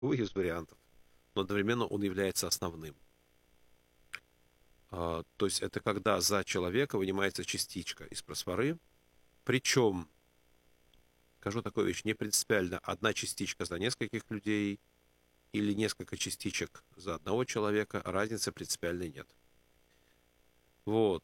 Из вариантов. Но одновременно он является основным. То есть это когда за человека вынимается частичка из просфоры. Причем, скажу такую вещь, не принципиально одна частичка за нескольких людей или несколько частичек за одного человека, разницы принципиальной нет. Вот.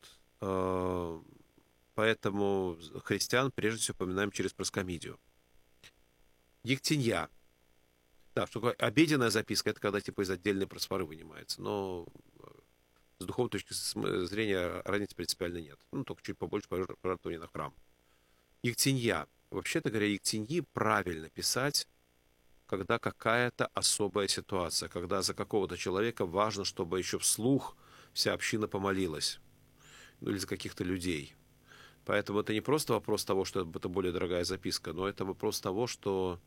Поэтому христиан прежде всего упоминаем через проскомидию. Ектенья. Да, что такое обеденная записка, это когда типа из отдельной просфоры вынимается. Но с духовной точки зрения разницы принципиально нет. Ну, только чуть побольше пожертвований на храм. Ектенья. Вообще-то говоря, ектеньи правильно писать, когда какая-то особая ситуация, когда за какого-то человека важно, чтобы еще вслух вся община помолилась. Ну, или за каких-то людей. Поэтому это не просто вопрос того, что это более дорогая записка, но это вопрос того, что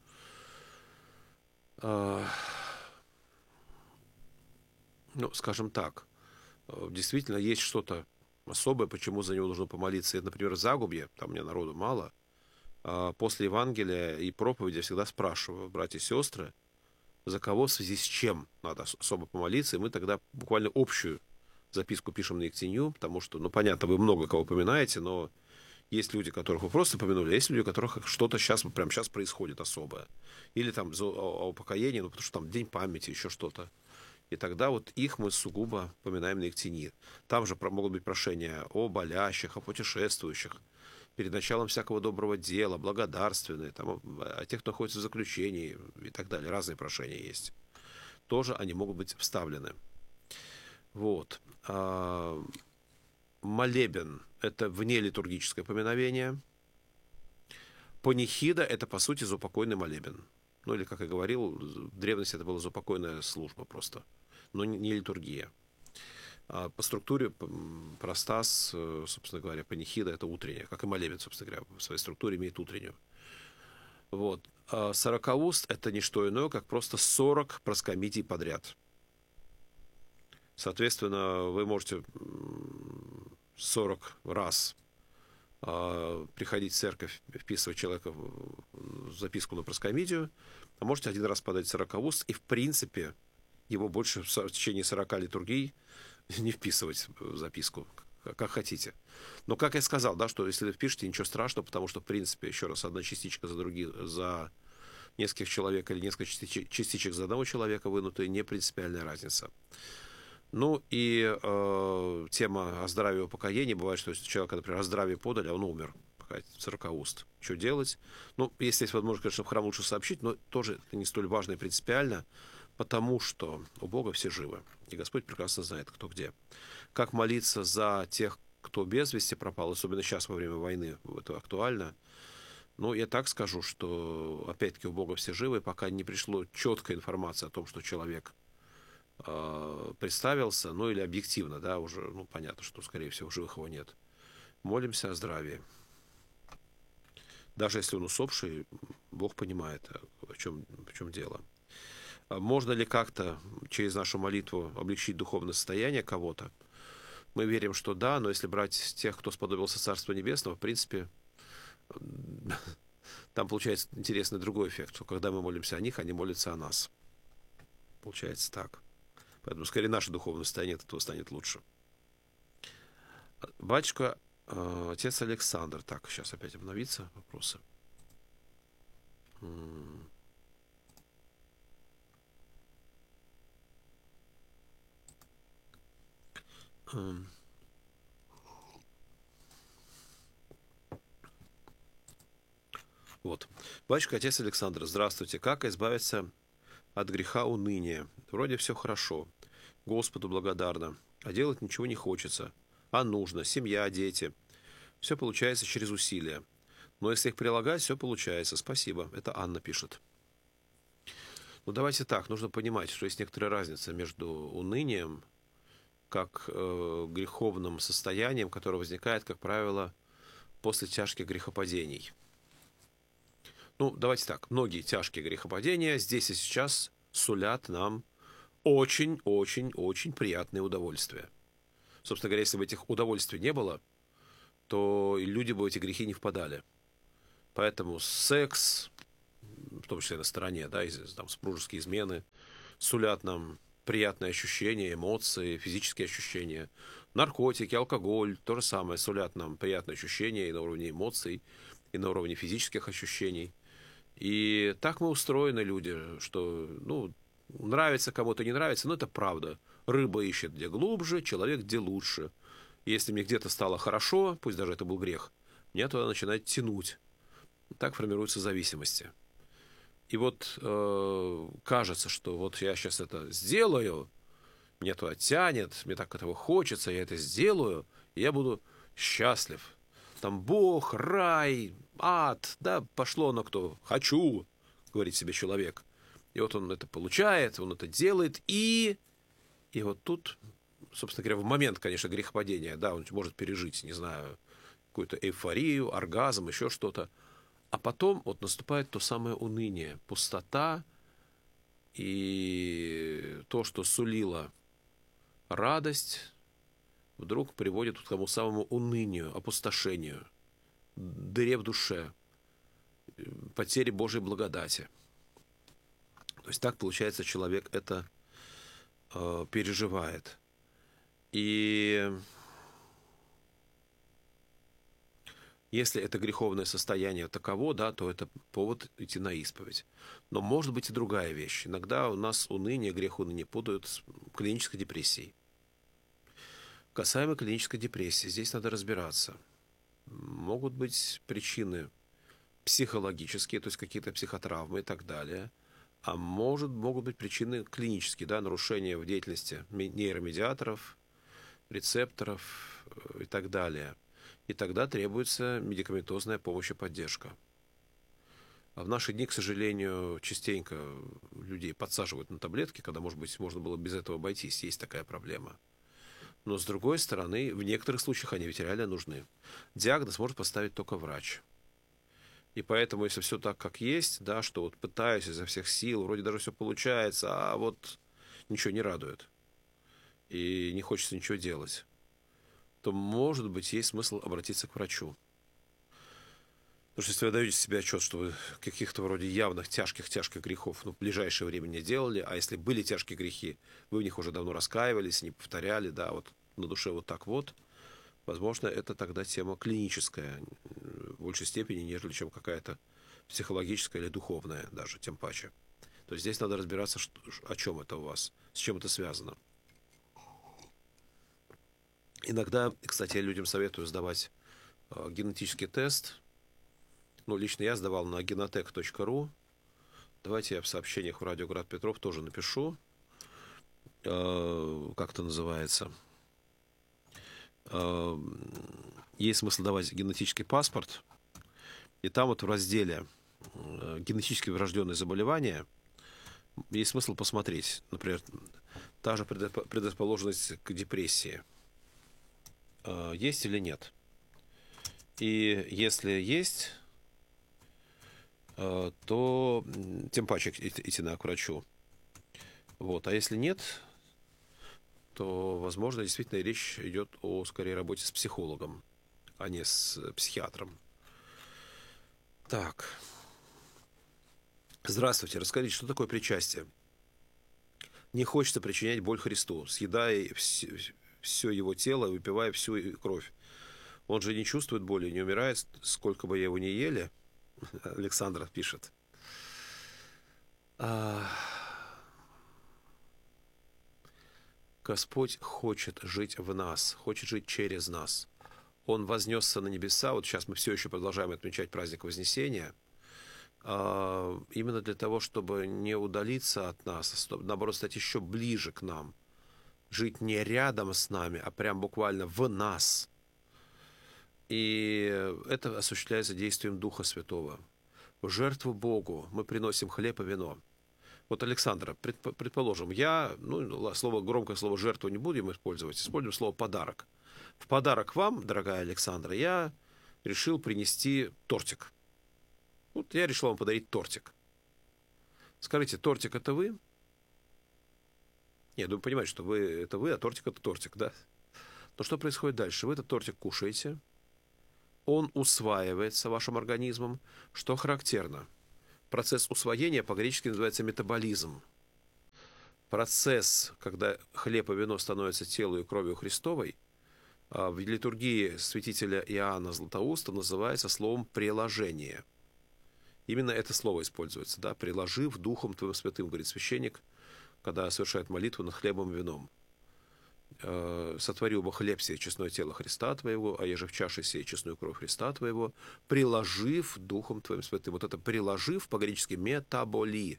ну, скажем так, действительно есть что-то особое, почему за него нужно помолиться. Это, например, Загубье, там у меня народу мало. После Евангелия и проповеди я всегда спрашиваю, братья и сестры, за кого в связи с чем надо особо помолиться, и мы тогда буквально общую записку пишем на Ектенью, потому что, ну, понятно, вы много кого упоминаете, но есть люди, которых вы просто упомянули, а есть люди, у которых что-то сейчас, прямо сейчас происходит особое. Или там о упокоении, ну, потому что там день памяти, еще что-то. И тогда вот их мы сугубо поминаем на Ектении. Там же могут быть прошения о болящих, о путешествующих, перед началом всякого доброго дела, благодарственные, там, о тех, кто находится в заключении и так далее. Разные прошения есть. Тоже они могут быть вставлены. Вот. Молебен – это внелитургическое поминовение. Панихида – это, по сути, заупокойный молебен. Ну, или, как я говорил, в древности это была заупокойная служба просто, но не литургия. По структуре простас, собственно говоря, панихида – это утренняя, как и молебен, собственно говоря, в своей структуре имеет утреннюю. Вот. А сорокауст – это не что иное, как просто 40 проскомидий подряд. Соответственно, вы можете 40 раз приходить в церковь, вписывать человека в записку на проскомидию, а можете один раз подать 40 уст, и, в принципе, его больше в течение 40 литургий не вписывать в записку, как хотите. Но, как я сказал, да, что если вы впишете, ничего страшного, потому что, в принципе, еще раз, одна частичка за нескольких человек или несколько частичек за одного человека вынутые, не принципиальная разница. Ну и тема о здравии и упокоении. Бывает, что человека, например, о здравии подали, а он умер. 40 уст. Что делать? Ну, если есть возможность, конечно, в храм лучше сообщить, но тоже это не столь важно и принципиально, потому что у Бога все живы. И Господь прекрасно знает, кто где. Как молиться за тех, кто без вести пропал, особенно сейчас во время войны, это актуально. Ну, я так скажу, что, опять-таки, у Бога все живы, пока не пришло четкая информация о том, что человек представился, ну или объективно, да, уже, ну, понятно, что, скорее всего, живых его нет. Молимся о здравии. Даже если он усопший, Бог понимает, в чем дело. Можно ли как-то через нашу молитву облегчить духовное состояние кого-то? Мы верим, что да, но если брать тех, кто сподобился Царства Небесного, в принципе, там получается интересный другой эффект, что когда мы молимся о них, они молятся о нас. Получается так. Поэтому, скорее, наше духовное состояние от этого станет лучше. Батюшка, отец Александр. Так, сейчас опять обновиться вопросы. Вот. Батюшка, отец Александр, здравствуйте. Как избавиться от греха уныния? Вроде все хорошо. Господу благодарна. А делать ничего не хочется. А нужно. Семья, дети. Все получается через усилия. Но если их прилагать, все получается. Спасибо. Это Анна пишет. Ну, давайте так. Нужно понимать, что есть некоторая разница между унынием, как греховным состоянием, которое возникает, как правило, после тяжких грехопадений. Ну, давайте так. Многие тяжкие грехопадения здесь и сейчас сулят нам очень-очень-очень приятное удовольствие. Собственно говоря, если бы этих удовольствий не было, то и люди бы в эти грехи не впадали. Поэтому секс, в том числе на стороне, да, там супружеские измены, сулят нам приятные ощущения, эмоции, физические ощущения. Наркотики, алкоголь, то же самое, сулят нам приятные ощущения и на уровне эмоций, и на уровне физических ощущений. И так мы устроены, люди, что, ну, нравится кому-то, не нравится, но это правда. Рыба ищет где глубже, человек где лучше. Если мне где-то стало хорошо, пусть даже это был грех, меня туда начинает тянуть. Так формируются зависимости. И вот кажется, что вот я сейчас это сделаю, меня туда тянет, мне так этого хочется, я это сделаю, и я буду счастлив. Там Бог, рай, ад, да, пошло оно кто. Хочу, говорит себе человек. И вот он это получает, он это делает, и вот тут, собственно говоря, в момент, конечно, грехопадения, да, он может пережить, не знаю, какую-то эйфорию, оргазм, еще что-то. А потом вот наступает то самое уныние, пустота, и то, что сулило радость, вдруг приводит к тому самому унынию, опустошению, дыре в душе, потере Божьей благодати. То есть так, получается, человек это переживает. И если это греховное состояние таково, да, то это повод идти на исповедь. Но может быть и другая вещь. Иногда у нас уныние, грех уныния путают с клинической депрессией. Касаемо клинической депрессии, здесь надо разбираться. Могут быть причины психологические, то есть какие-то психотравмы и так далее. А могут быть причины клинические, да, нарушения в деятельности нейромедиаторов, рецепторов и так далее. И тогда требуется медикаментозная помощь и поддержка. А в наши дни, к сожалению, частенько людей подсаживают на таблетки, когда, может быть, можно было без этого обойтись. Есть такая проблема. Но, с другой стороны, в некоторых случаях они ведь реально нужны. Диагноз может поставить только врач. И поэтому, если все так, как есть, да, что вот пытаюсь изо всех сил, вроде даже все получается, а вот ничего не радует. И не хочется ничего делать, то, может быть, есть смысл обратиться к врачу. Потому что если вы даете себе отчет, что вы каких-то вроде явных тяжких грехов в ближайшее время не делали, а если были тяжкие грехи, вы в них уже давно раскаивались, не повторяли, да, вот на душе вот так вот, возможно, это тогда тема клиническая в большей степени, нежели чем какая-то психологическая или духовная даже, тем паче. То есть здесь надо разбираться, о чем это у вас, с чем это связано. Иногда, кстати, я людям советую сдавать генетический тест. Ну, лично я сдавал на genotech.ru. Давайте я в сообщениях в Радио Град Петров тоже напишу, как это называется. Есть смысл давать генетический паспорт. И там вот в разделе генетически врожденные заболевания есть смысл посмотреть. Например, та же предрасположенность к депрессии. Есть или нет? И если есть, то тем паче идти к врачу. Вот. А если нет, то, возможно, действительно речь идет о, скорее, работе с психологом, а не с психиатром. Так. Здравствуйте. Расскажите, что такое причастие? Не хочется причинять боль Христу, съедая все его тело и выпивая всю кровь. Он же не чувствует боли, не умирает, сколько бы его ни ели. Александра пишет. Господь хочет жить в нас, хочет жить через нас. Он вознесся на небеса. Вот сейчас мы все еще продолжаем отмечать праздник Вознесения. Именно для того, чтобы не удалиться от нас, а чтобы, наоборот, стать еще ближе к нам. Жить не рядом с нами, а прям буквально в нас. И это осуществляется действием Духа Святого. В жертву Богу мы приносим хлеб и вино. Вот, Александра, предположим, громкое слово «жертву» не будем использовать, используем слово «подарок». В подарок вам, дорогая Александра, я решил принести тортик. Вот я решил вам подарить тортик. Скажите, тортик — это вы? Нет, вы понимаете, что это вы, а тортик — это тортик, да? Но что происходит дальше? Вы этот тортик кушаете, он усваивается вашим организмом. Что характерно? Процесс усвоения по-гречески называется метаболизм. Процесс, когда хлеб и вино становятся телом и кровью Христовой, в литургии святителя Иоанна Златоуста называется словом «приложение». Именно это слово используется, да, «приложив Духом Твоим Святым», говорит священник, когда совершает молитву над хлебом и вином. «Сотворил бы хлеб сей честное тело Христа Твоего, а еже в чаше сей честную кровь Христа Твоего, приложив Духом Твоим Святым». Вот это «приложив» по-гречески «метаболи».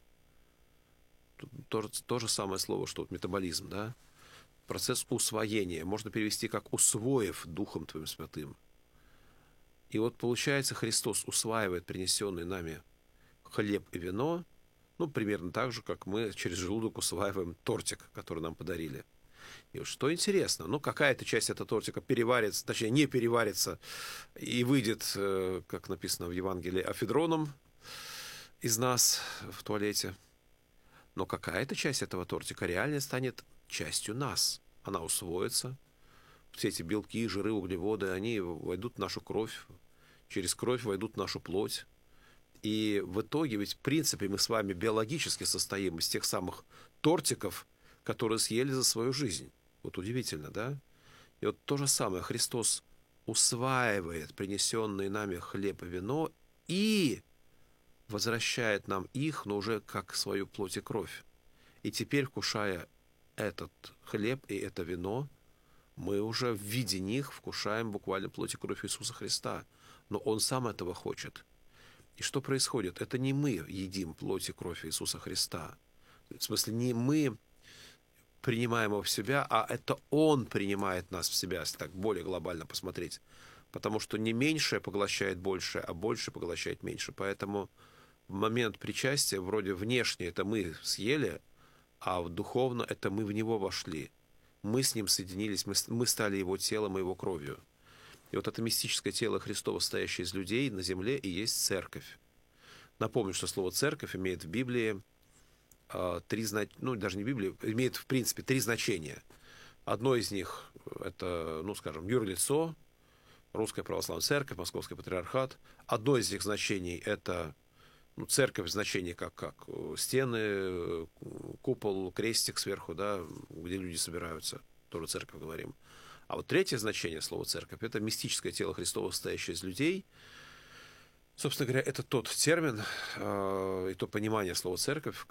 То же самое слово, что вот метаболизм, да? Процесс усвоения. Можно перевести как «усвоив Духом Твоим Святым». И вот получается, Христос усваивает принесенный нами хлеб и вино, ну, примерно так же, как мы через желудок усваиваем тортик, который нам подарили. И вот что интересно, ну, какая-то часть этого тортика переварится, точнее, не переварится, и выйдет, как написано в Евангелии, афедроном из нас в туалете. Но какая-то часть этого тортика реально станет частью нас. Она усвоится. Все эти белки, жиры, углеводы, они войдут в нашу кровь. Через кровь войдут в нашу плоть. И в итоге, ведь в принципе мы с вами биологически состоим из тех самых тортиков, которые съели за свою жизнь. Вот удивительно, да? И вот то же самое. Христос усваивает принесенные нами хлеб и вино и возвращает нам их, но уже как свою плоть и кровь. И теперь, вкушая этот хлеб и это вино, мы уже в виде них вкушаем буквально плоть и кровь Иисуса Христа. Но Он сам этого хочет. И что происходит? Это не мы едим плоть и кровь Иисуса Христа. В смысле, не мы принимаем его в себя, а это Он принимает нас в себя, если так более глобально посмотреть. Потому что не меньшее поглощает большее, а большее поглощает меньше. Поэтому в момент причастия вроде внешне это мы съели, а духовно это мы в Него вошли. Мы с Ним соединились, мы стали Его телом и Его кровью. И вот это мистическое тело Христова, состоящее из людей на земле, и есть церковь. Напомню, что слово «церковь» имеет в Библии три значения, ну, даже не в Библии, имеет, в принципе, три значения. Одно из них – это, ну, скажем, юрлицо, Русская Православная Церковь, Московский Патриархат. Одно из их значений – это церковь в значении как стены, купол, крестик сверху, да, где люди собираются, тоже церковь говорим. А вот третье значение слова «церковь» – это мистическое тело Христова, состоящее из людей. Собственно говоря, это тот термин и то понимание слова «церковь»,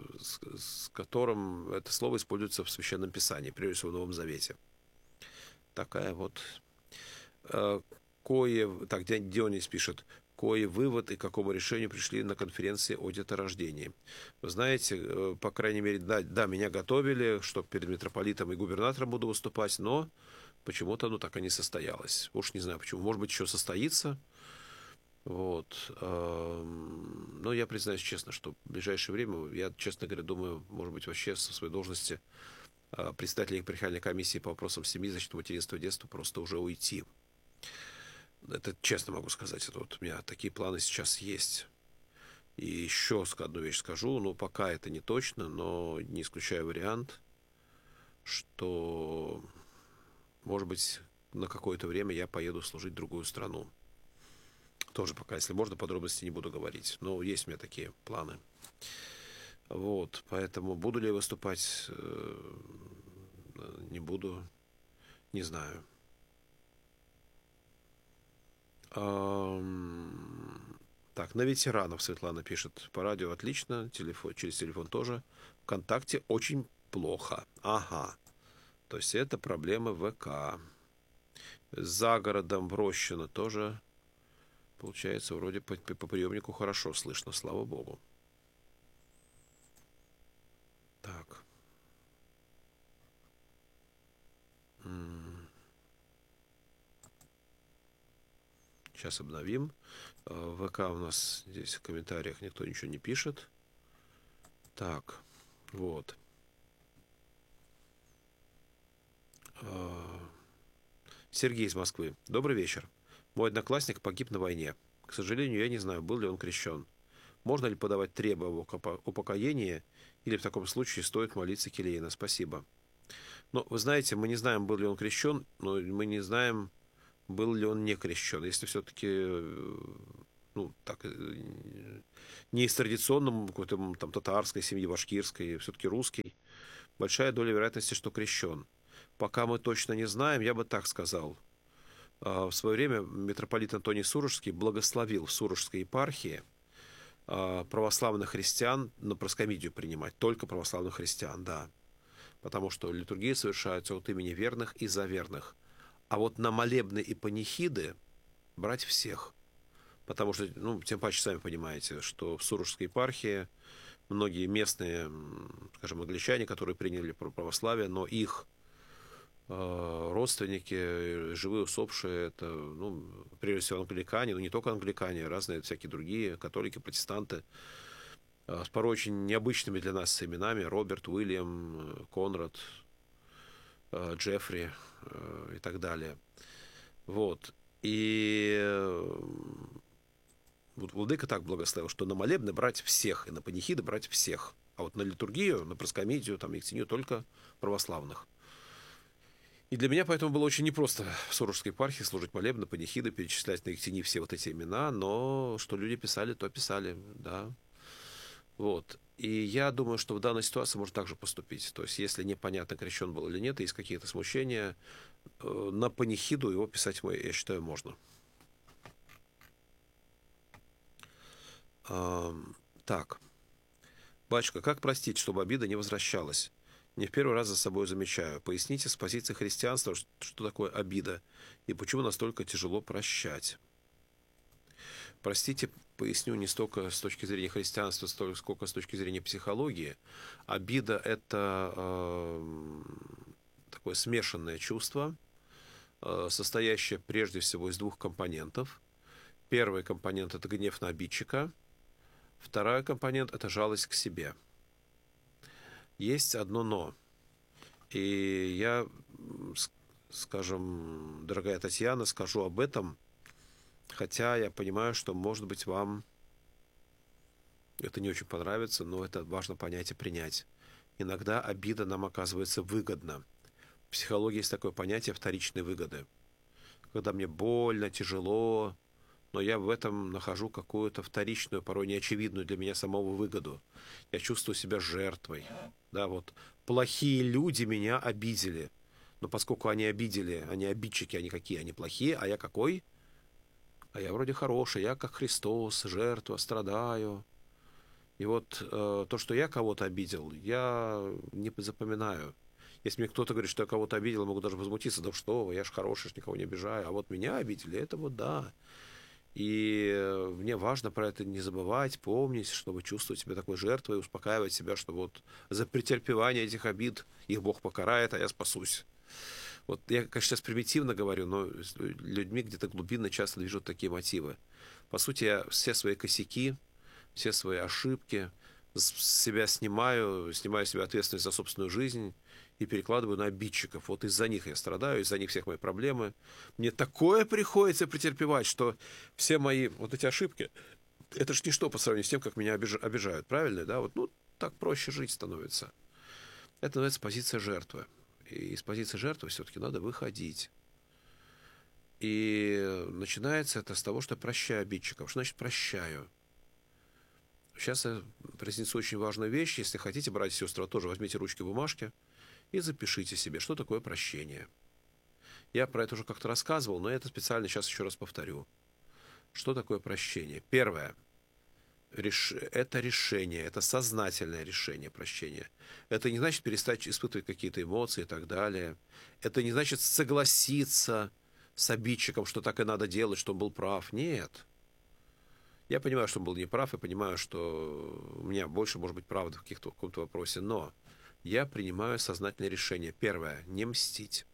с которым это слово используется в Священном Писании, прежде всего в Новом Завете. Такая вот... Так, Дионис пишет, кое вывод и к какому решению пришли на конференции о деторождении. Вы знаете, по крайней мере, да, меня готовили, что перед митрополитом и губернатором буду выступать, но почему-то оно так и не состоялось. Уж не знаю почему. Может быть, еще состоится. Вот. Но я признаюсь честно, что в ближайшее время, я, честно говоря, думаю, может быть, вообще со своей должности председателя епархиальной комиссии по вопросам семьи, защиты материнства и детства просто уже уйти. Это честно могу сказать. Это вот у меня такие планы сейчас есть. И еще одну вещь скажу. Ну, пока это не точно, но не исключаю вариант, что, может быть, на какое-то время я поеду служить в другую страну. Тоже пока, если можно, подробности не буду говорить. Но есть у меня такие планы. Вот. Поэтому буду ли я выступать, не буду, не знаю. Так, на ветеранов Светлана пишет. По радио отлично, через телефон тоже. ВКонтакте очень плохо. Ага. То есть это проблемы ВК. За городом в Рощино тоже, получается, вроде по приемнику хорошо слышно, слава богу. Так. Сейчас обновим. В ВК у нас здесь в комментариях никто ничего не пишет. Так, вот. Сергей из Москвы. Добрый вечер. Мой одноклассник погиб на войне. К сожалению, я не знаю, был ли он крещен. Можно ли подавать требования о упокоении, или в таком случае стоит молиться келейно? Спасибо. Но вы знаете, мы не знаем, был ли он крещен, но мы не знаем, был ли он не крещен. Если все-таки ну, так, не из традиционной какой-то там татарской семьи, башкирской, все-таки русский, большая доля вероятности, что крещен. Пока мы точно не знаем, я бы так сказал. В свое время митрополит Антоний Сурожский благословил в Сурожской епархии православных христиан на проскомидию принимать. Только православных христиан, да. Потому что литургии совершаются от имени верных и за верных. А вот на молебны и панихиды брать всех. Потому что, ну, тем паче, сами понимаете, что в Сурожской епархии многие местные, скажем, англичане, которые приняли православие, но их родственники, живые усопшие, это, ну, прежде всего англикане, но не только англикане, разные всякие другие, католики, протестанты, с порой очень необычными для нас именами: Роберт, Уильям, Конрад, Джеффри и так далее. Вот. И владыка так благословил, что на молебны брать всех, и на панихиды брать всех. А вот на литургию, на проскомидию, там, ектению только православных. И для меня поэтому было очень непросто в Сурожской епархии служить молебны, панихиды, перечислять на ектении все вот эти имена, но что люди писали, то писали, да. Вот. И я думаю, что в данной ситуации можно так же поступить. То есть, если непонятно, крещен был или нет, есть какие-то смущения, на панихиду его писать, я считаю, можно. Так. Батюшка, как простить, чтобы обида не возвращалась? Не в первый раз за собой замечаю. Поясните с позиции христианства, что такое обида и почему настолько тяжело прощать. Простите, поясню не столько с точки зрения христианства, сколько с точки зрения психологии. Обида – это такое смешанное чувство, состоящее прежде всего из двух компонентов. Первый компонент – это гнев на обидчика. Второй компонент – это жалость к себе. Есть одно «но». И я, скажем, дорогая Татьяна, скажу об этом, хотя я понимаю, что, может быть, вам это не очень понравится, но это важно понять и принять. Иногда обида нам оказывается выгодна. В психологии есть такое понятие вторичной выгоды. Когда мне больно, тяжело, но я в этом нахожу какую-то вторичную, порой неочевидную для меня самого выгоду. Я чувствую себя жертвой. Да, вот плохие люди меня обидели. Но поскольку они обидели, они обидчики, они какие? Они плохие, а я какой? А я вроде хороший, я как Христос, жертва, страдаю. И вот то, что я кого-то обидел, я не запоминаю. Если мне кто-то говорит, что я кого-то обидел, я могу даже возмутиться: да что вы, я же хороший, ж никого не обижаю. А вот меня обидели, это вот да. И мне важно про это не забывать, помнить, чтобы чувствовать себя такой жертвой, успокаивать себя, что вот за претерпевание этих обид их Бог покарает, а я спасусь. Вот я, конечно, сейчас примитивно говорю, но с людьми где-то глубинно часто движут такие мотивы. По сути, я все свои косяки, все свои ошибки с себя снимаю с себя ответственность за собственную жизнь и перекладываю на обидчиков. Вот из-за них я страдаю, из-за них всех мои проблемы. Мне такое приходится претерпевать, что все мои вот эти ошибки, это ж ничто по сравнению с тем, как меня обижают, правильно? Да? Вот, ну, так проще жить становится. Это называется позиция жертвы. И из позиции жертвы все-таки надо выходить. И начинается это с того, что я прощаю обидчиков. Что значит прощаю? Сейчас я произнесу очень важную вещь. Если хотите, братья и сестры, тоже возьмите ручки, бумажки и запишите себе, что такое прощение. Я про это уже как-то рассказывал, но я это специально сейчас еще раз повторю. Что такое прощение? Первое. Это решение, это сознательное решение прощения. Это не значит перестать испытывать какие-то эмоции и так далее. Это не значит согласиться с обидчиком, что так и надо делать, что он был прав. Нет. Я понимаю, что он был неправ, и понимаю, что у меня больше может быть правды в каком-то вопросе, но я принимаю сознательное решение. Первое – не мстить.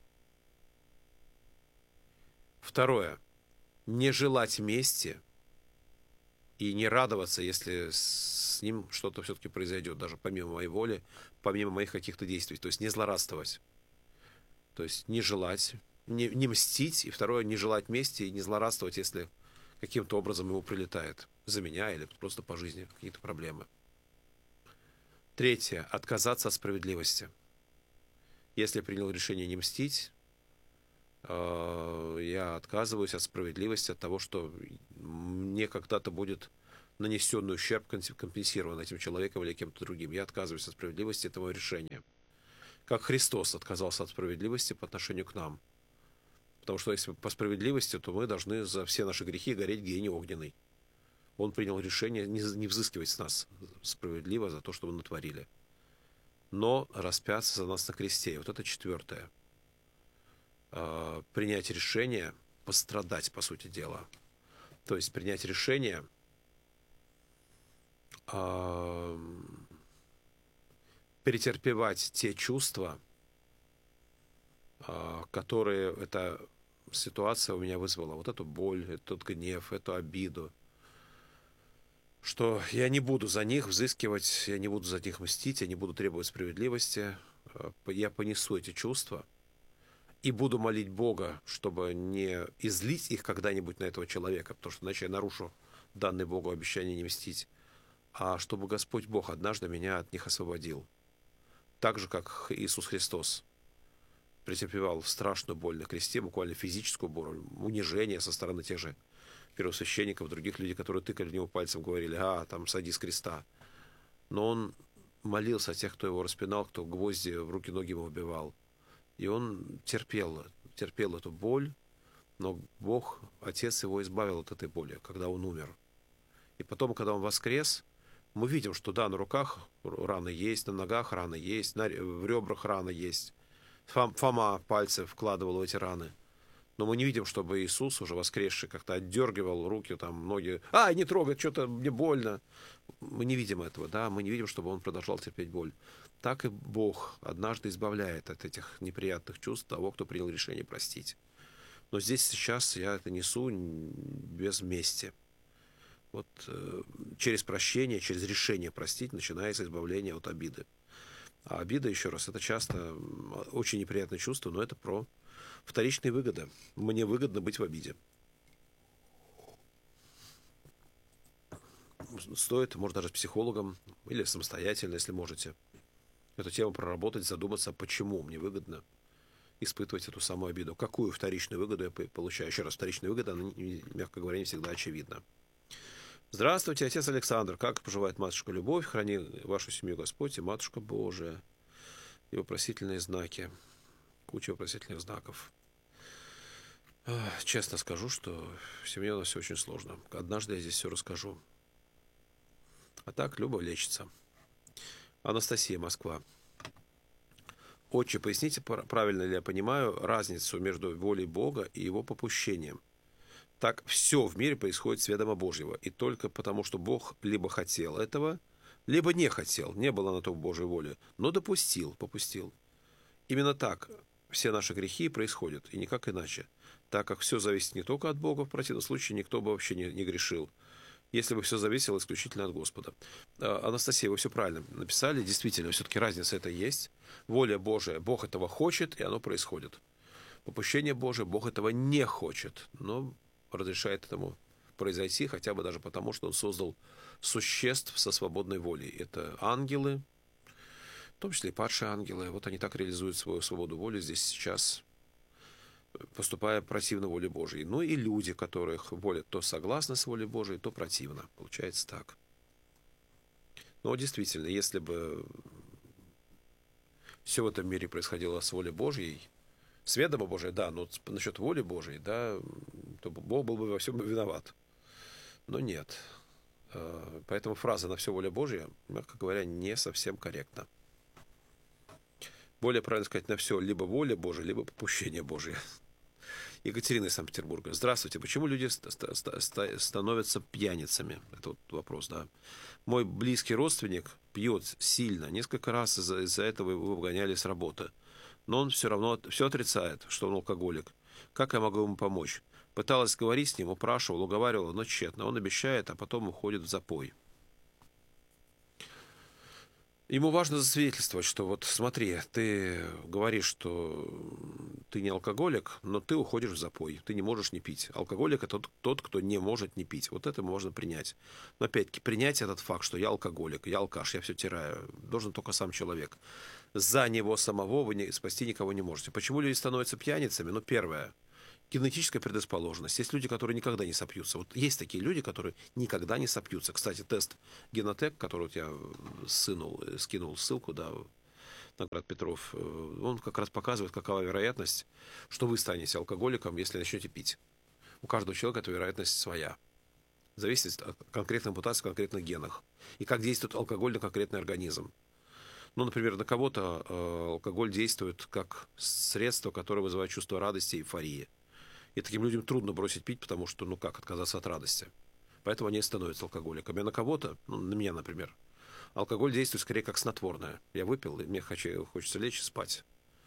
Второе – не желать мести и не радоваться, если с ним что-то все-таки произойдет, даже помимо моей воли, помимо моих каких-то действий. То есть не злорадствовать. То есть не желать, не мстить. И второе – не желать мести и не злорадствовать, если каким-то образом ему прилетает за меня или просто по жизни какие-то проблемы. Третье – отказаться от справедливости. Если я принял решение не мстить, Я отказываюсь от справедливости, от того, что мне когда-то будет нанесенный ущерб компенсирован этим человеком или кем-то другим. Я отказываюсь от справедливости, это мое решение. Как Христос отказался от справедливости по отношению к нам. Потому что если по справедливости, то мы должны за все наши грехи гореть в гиене огненной. Он принял решение не взыскивать с нас справедливо за то, что мы натворили, но распяться за нас на кресте. И вот это четвертое. Принять решение пострадать, по сути дела. То есть принять решение перетерпевать те чувства, которые эта ситуация у меня вызвала. Вот эту боль, этот гнев, эту обиду. Что я не буду за них взыскивать, я не буду за них мстить, я не буду требовать справедливости. Я понесу эти чувства и буду молить Бога, чтобы не излить их когда-нибудь на этого человека, потому что иначе я нарушу данное Богу обещание не мстить, а чтобы Господь Бог однажды меня от них освободил. Так же, как Иисус Христос претерпевал страшную боль на кресте, буквально физическую боль, унижение со стороны тех же первосвященников, других людей, которые тыкали в него пальцем, говорили: там сойди с креста. Но он молился о тех, кто его распинал, кто гвозди в руки, ноги ему вбивал. И он терпел эту боль, но Бог, Отец его избавил от этой боли, когда он умер. И потом, когда он воскрес, мы видим, что да, на руках раны есть, на ногах раны есть, в ребрах раны есть. Фома пальцы вкладывал в эти раны. Но мы не видим, чтобы Иисус, уже воскресший, как-то отдергивал руки, ноги. Не трогай, что-то мне больно. Мы не видим этого, да, мы не видим, чтобы он продолжал терпеть боль. Так и Бог однажды избавляет от этих неприятных чувств того, кто принял решение простить. Но здесь сейчас я это несу без мести. Вот через прощение, через решение простить начинается избавление от обиды. А обида, еще раз, это часто очень неприятное чувство, но это про вторичные выгоды. Мне выгодно быть в обиде. Стоит, может, даже с психологом или самостоятельно, если можете, эту тему проработать, задуматься, почему мне выгодно испытывать эту самую обиду. Какую вторичную выгоду я получаю? Еще раз, вторичная выгода, она, мягко говоря, не всегда очевидна. Здравствуйте, отец Александр. Как поживает матушка Любовь? Храни вашу семью Господь и Матушка Божия. И вопросительные знаки. Куча вопросительных знаков. Честно скажу, что в семье у нас все очень сложно. Однажды я здесь все расскажу. А так, Люба лечится. Анастасия, Москва. Отче, поясните, правильно ли я понимаю разницу между волей Бога и его попущением? Так все в мире происходит с ведома Божьего. И только потому, что Бог либо хотел этого, либо не хотел. Не было на то Божьей воли. Но попустил. Именно так все наши грехи происходят. И никак иначе. Так как все зависит не только от Бога, в противном случае никто бы вообще не грешил. Если бы все зависело исключительно от Господа. Анастасия, вы все правильно написали. Действительно, все-таки разница это есть. Воля Божия, Бог этого хочет, и оно происходит. Попущение Божие, Бог этого не хочет, но разрешает этому произойти, хотя бы даже потому, что Он создал существ со свободной волей. Это ангелы, в том числе и падшие ангелы. Вот они так реализуют свою свободу воли здесь сейчас, поступая противно воле Божьей. Ну и люди, которых воля то согласна с волей Божией, то противно. Получается так. Но действительно, если бы все в этом мире происходило с волей Божьей, с ведома Божия, да, но насчет воли Божией, да, то Бог был бы во всем виноват. Но нет. Поэтому фраза «на все воля Божья», мягко говоря, не совсем корректна. Более правильно сказать «на все либо воля Божия, либо попущение Божие». Екатерина из Санкт-Петербурга. Здравствуйте. Почему люди становятся пьяницами? Это вот вопрос, да. Мой близкий родственник пьет сильно. Несколько раз из-за этого его выгоняли с работы. Но он все равно все отрицает, что он алкоголик. Как я могу ему помочь? Пыталась говорить с ним, упрашивала, уговаривала, но тщетно. Он обещает, а потом уходит в запой. Ему важно засвидетельствовать, что вот смотри, ты говоришь, что ты не алкоголик, но ты уходишь в запой, ты не можешь не пить. Алкоголик — это тот, кто не может не пить. Вот это можно принять. Но опять-таки, принять этот факт, что я алкоголик, я алкаш, я все теряю, должен только сам человек. За него самого вы спасти никого не можете. Почему люди становятся пьяницами? Ну, первое — генетическая предрасположенность. Есть люди, которые никогда не сопьются. Вот есть такие люди, которые никогда не сопьются. Кстати, тест Генотек, который вот я скинул ссылку, да, на Град Петров, он как раз показывает, какова вероятность, что вы станете алкоголиком, если начнете пить. У каждого человека эта вероятность своя. Зависит от конкретной мутации, конкретных генах. И как действует алкоголь на конкретный организм. Ну, например, на кого-то алкоголь действует как средство, которое вызывает чувство радости и эйфории. И таким людям трудно бросить пить, потому что, ну как, отказаться от радости. Поэтому они становятся алкоголиками. А на кого-то, ну, на меня, например, алкоголь действует скорее как снотворное. Я выпил, и мне хочется лечь и спать.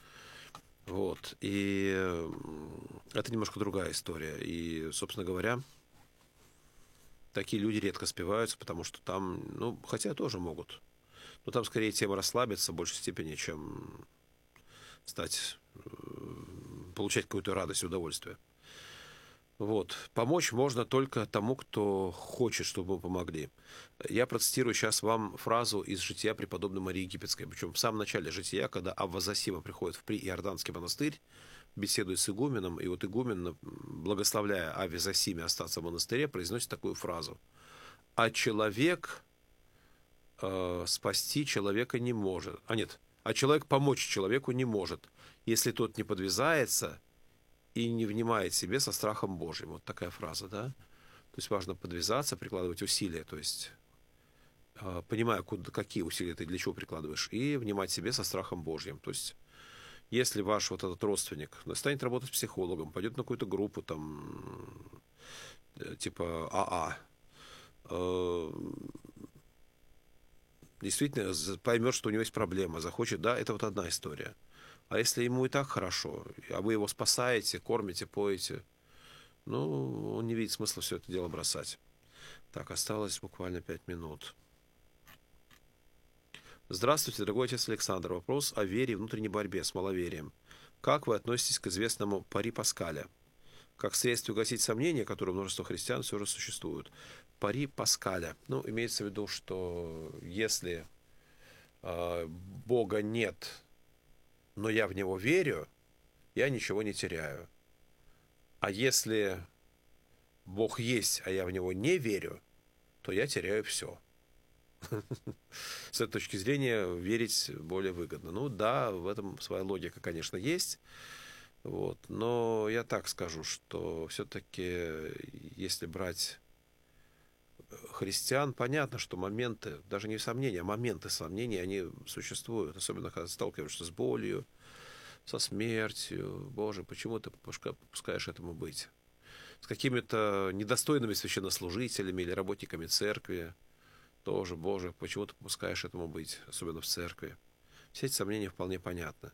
Вот. И это немножко другая история. И, собственно говоря, такие люди редко спиваются, потому что там, ну, хотя тоже могут. Но там скорее тема расслабиться в большей степени, чем стать, получать какую-то радость и удовольствие. Вот. Помочь можно только тому, кто хочет, чтобы мы помогли. Я процитирую сейчас вам фразу из жития преподобной Марии Египетской. Причем в самом начале жития, когда Авва Зосима приходит в Прииорданский монастырь, беседует с игуменом, и вот игумен, благословляя Авве Зосиме остаться в монастыре, произносит такую фразу. «А человек спасти человека не может». «А человек помочь человеку не может, если тот не подвязается и не внимает себе со страхом Божьим». Вот такая фраза, да? То есть важно подвязаться, прикладывать усилия, то есть понимая, какие усилия ты для чего прикладываешь, и внимать себе со страхом Божьим. То есть если ваш вот этот родственник станет работать психологом, пойдет на какую-то группу, там, типа АА, действительно поймет, что у него есть проблема, захочет, да, это вот одна история. А если ему и так хорошо, а вы его спасаете, кормите, поете, ну, он не видит смысла все это дело бросать. Так, осталось буквально 5 минут. Здравствуйте, дорогой отец Александр. Вопрос о вере и внутренней борьбе с маловерием. Как вы относитесь к известному пари Паскаля? Как средство угасить сомнения, которые множество христиан все же существуют. Пари Паскаля. Ну, имеется в виду, что если Бога нет, но я в Него верю, я ничего не теряю. А если Бог есть, а я в Него не верю, то я теряю все. С этой точки зрения верить более выгодно. Ну да, в этом своя логика, конечно, есть. Вот. Но я так скажу, что все-таки, если брать христиан, понятно, что моменты, даже не сомнения, а моменты сомнений, они существуют. Особенно, когда сталкиваешься с болью, со смертью. Боже, почему ты попускаешь этому быть? С какими-то недостойными священнослужителями или работниками церкви. Тоже, Боже, почему ты попускаешь этому быть, особенно в церкви? Все эти сомнения вполне понятны.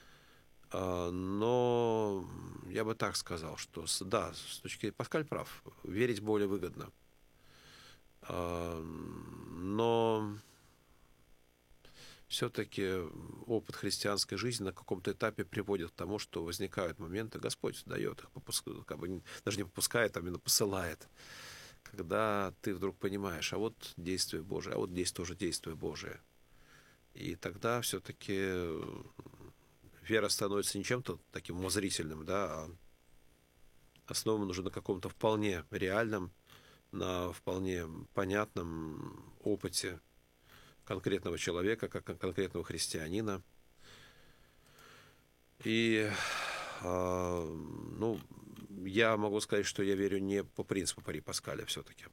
Но я бы так сказал, что да, с точки зрения Паскаль прав, верить более выгодно. Но все-таки опыт христианской жизни на каком-то этапе приводит к тому, что возникают моменты, Господь дает их, как бы, даже не попускает, а именно посылает, когда ты вдруг понимаешь, а вот действие Божие, а вот здесь тоже действие Божие. И тогда все-таки вера становится не чем-то таким умозрительным, да, а основана уже на каком-то вполне реальном, на вполне понятном опыте конкретного человека, как конкретного христианина. И, ну, я могу сказать, что я верю не по принципу пари Паскаля все-таки.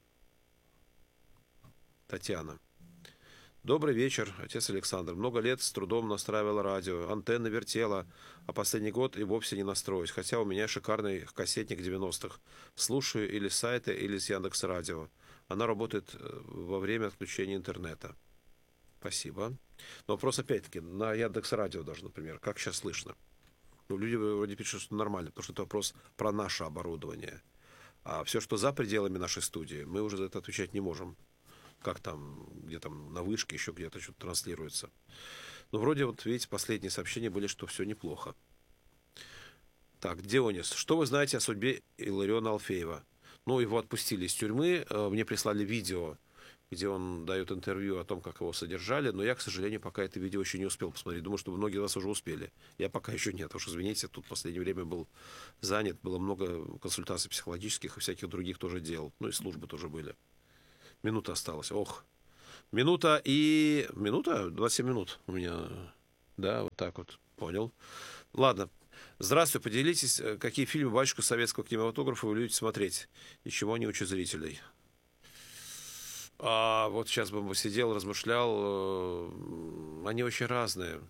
Татьяна. Добрый вечер, отец Александр. Много лет с трудом настраивала радио, антенны вертела, а последний год и вовсе не настроить, хотя у меня шикарный кассетник 90-х. Слушаю или с сайта, или с Яндекс.Радио. Она работает во время отключения интернета. Спасибо. Но вопрос опять-таки на Яндекс.Радио даже, например. Как сейчас слышно? Ну, люди вроде пишут, что нормально, потому что это вопрос про наше оборудование. А все, что за пределами нашей студии, мы уже за это отвечать не можем. как там, где там на вышке еще где-то что-то транслируется. Но вроде вот, видите, последние сообщения были, что все неплохо. Так, Дионис, что вы знаете о судьбе Иллариона Алфеева? Ну, его отпустили из тюрьмы, мне прислали видео, где он дает интервью о том, как его содержали, но я, к сожалению, пока это видео еще не успел посмотреть. Думаю, что многие из вас уже успели. Я пока еще нет, уж извините, тут в последнее время был занят, было много консультаций психологических и всяких других тоже дел. Ну и службы тоже были. Минута осталась. Ох. Минута 27 минут у меня. Да, вот так вот. Понял. Ладно. Здравствуйте. Поделитесь, какие фильмы батюшка советского кинематографа вы любите смотреть и чего не учат зрителей. А вот сейчас бы сидел, размышлял. Они очень разные.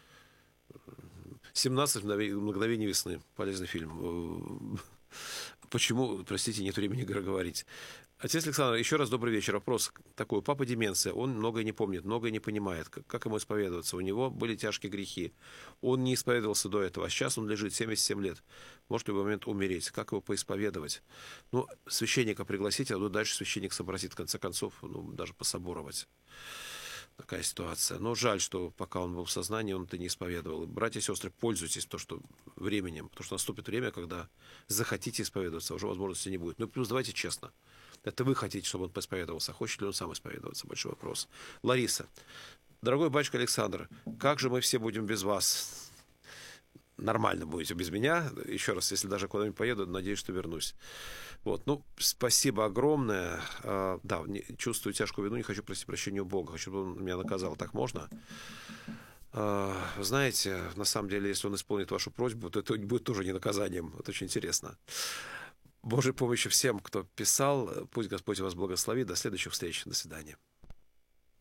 17 мгновений весны. Полезный фильм. Почему, простите, нет времени говорить. Отец Александр, еще раз добрый вечер. Вопрос такой. У папы деменция, он многое не помнит, многое не понимает. Как ему исповедоваться? У него были тяжкие грехи. Он не исповедовался до этого, а сейчас он лежит 77 лет. Может в любой момент умереть. Как его поисповедовать? Ну, священника пригласить, а дальше священник сообразит, в конце концов, ну, даже пособоровать. Такая ситуация. Но жаль, что пока он был в сознании, он это не исповедовал. Братья и сестры, пользуйтесь временем, потому что наступит время, когда захотите исповедоваться, уже возможности не будет. Ну, плюс давайте честно. Это вы хотите, чтобы он поисповедовался. Хочет ли он сам исповедоваться? Большой вопрос. Лариса. Дорогой батюшка Александр, как же мы все будем без вас? Нормально будете без меня. Еще раз, если даже куда-нибудь поеду, надеюсь, что вернусь. Вот. Ну, спасибо огромное. Да, чувствую тяжкую вину, не хочу просить прощения у Бога. Хочу, чтобы он меня наказал. Так можно? Знаете, на самом деле, если он исполнит вашу просьбу, то это будет тоже не наказанием. Это очень интересно. Божьей помощи всем, кто писал. Пусть Господь вас благословит. До следующих встреч. До свидания.